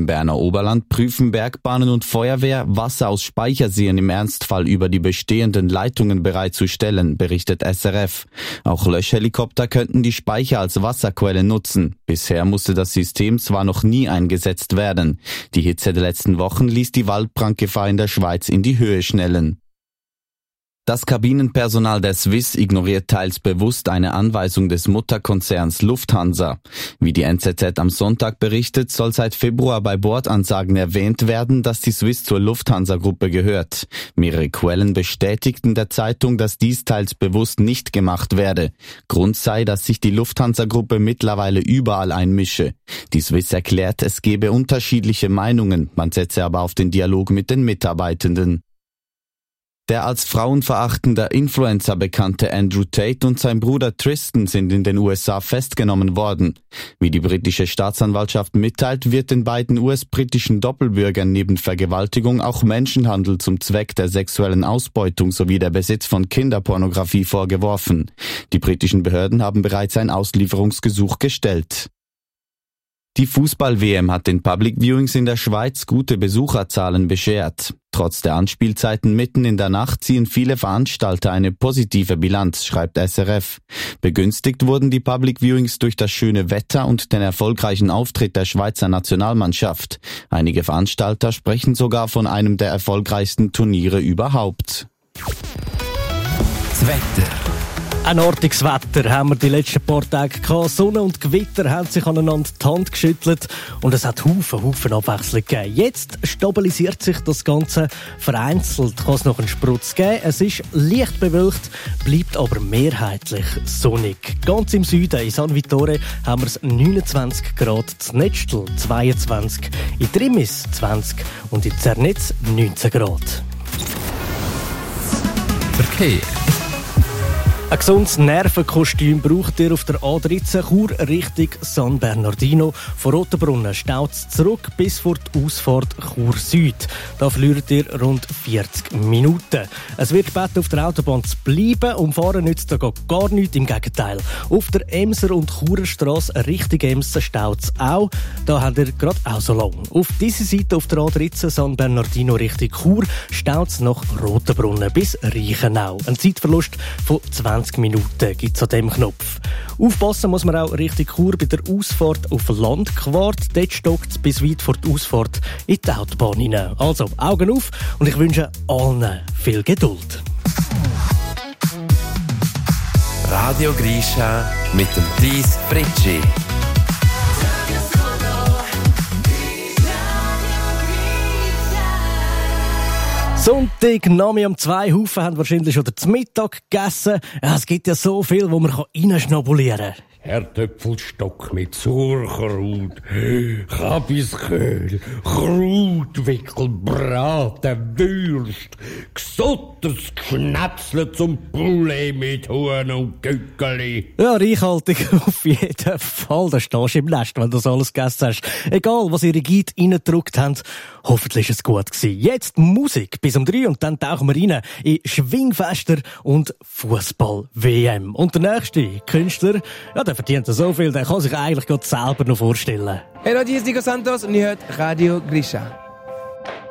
Berner Oberland prüfen Bergbahnen und Feuerwehr, Wasser aus Speicherseen im Ernstfall über die bestehenden Leitungen bereitzustellen, berichtet SRF. Auch Löschhelikopter könnten die Speicher als Wasserquelle nutzen. Bisher musste das System zwar noch nie eingesetzt werden. Die Hitze der letzten Wochen ließ die Waldbrandgefahr in der Schweiz in die Höhe schnellen. Das Kabinenpersonal der Swiss ignoriert teils bewusst eine Anweisung des Mutterkonzerns Lufthansa. Wie die NZZ am Sonntag berichtet, soll seit Februar bei Bordansagen erwähnt werden, dass die Swiss zur Lufthansa-Gruppe gehört. Mehrere Quellen bestätigten der Zeitung, dass dies teils bewusst nicht gemacht werde. Grund sei, dass sich die Lufthansa-Gruppe mittlerweile überall einmische. Die Swiss erklärt, es gebe unterschiedliche Meinungen, man setze aber auf den Dialog mit den Mitarbeitenden. Der als frauenverachtender Influencer bekannte Andrew Tate und sein Bruder Tristan sind in den USA festgenommen worden. Wie die britische Staatsanwaltschaft mitteilt, wird den beiden US-britischen Doppelbürgern neben Vergewaltigung auch Menschenhandel zum Zweck der sexuellen Ausbeutung sowie der Besitz von Kinderpornografie vorgeworfen. Die britischen Behörden haben bereits ein Auslieferungsgesuch gestellt. Die Fußball-WM hat den Public Viewings in der Schweiz gute Besucherzahlen beschert. Trotz der Anspielzeiten mitten in der Nacht ziehen viele Veranstalter eine positive Bilanz, schreibt SRF. Begünstigt wurden die Public Viewings durch das schöne Wetter und den erfolgreichen Auftritt der Schweizer Nationalmannschaft. Einige Veranstalter sprechen sogar von einem der erfolgreichsten Turniere überhaupt. Das Wetter. Ein artiges Wetter haben wir die letzten paar Tage gehabt. Sonne und Gewitter haben sich aneinander die Hand geschüttelt und es hat Haufen Abwechslung gegeben. Jetzt stabilisiert sich das Ganze. Vereinzelt kann es noch einen Sprutz geben. Es ist leicht bewölkt, bleibt aber mehrheitlich sonnig. Ganz im Süden, in San Vittore, haben wir es 29 Grad, in Netztel 22, in Trimis 20 und in Zernetz 19 Grad. Verkehr. Ein gesundes Nervenkostüm braucht ihr auf der A13 Chur Richtung San Bernardino. Von Rotenbrunnen staut es zurück bis vor die Ausfahrt Chur Süd. Da verliert ihr rund 40 Minuten. Es wird gebeten, auf der Autobahn zu bleiben. Umfahren nützt da gar nichts, im Gegenteil. Auf der Emser- und Churer Strasse Richtung Emser staut es auch. Da habt ihr gerade auch so lang. Auf dieser Seite auf der A13 San Bernardino Richtung Chur staut es nach Rotenbrunnen bis Reichenau. Ein Zeitverlust von 20 Minuten gibt es an diesem Knopf. Aufpassen muss man auch Richtung Chur bei der Ausfahrt auf Landquart. Dort stockt es bis weit vor die Ausfahrt in die Autobahn hinein. Also Augen auf und ich wünsche allen viel Geduld. Radio Grisha mit dem Thies Fritschi. Sonntag, Nami um 2 Haufen haben wahrscheinlich schon zum Mittag gegessen. Ja, es gibt ja so viel, wo man reinschnabulieren kann. Herdöpfelstock mit Sauerkraut, Kabisköhl, Krautwickel, Braten, Würst, gesottertes Schnätzle zum Poulet mit Huhn und Gückeli. Ja, reichhaltig auf jeden Fall. Da stehst du im Nest, wenn du das alles gegessen hast. Egal, was ihre Guide reingedrückt haben, hoffentlich war es gut gewesen. Jetzt Musik bis um 3 und dann tauchen wir rein in Schwingfester und Fußball-WM. Und der nächste Künstler, ja, der verdient so viel, der kann sich eigentlich gerade selber noch vorstellen. Hey Leute, hier ist Nico Santos und ihr hört Radio Grisha.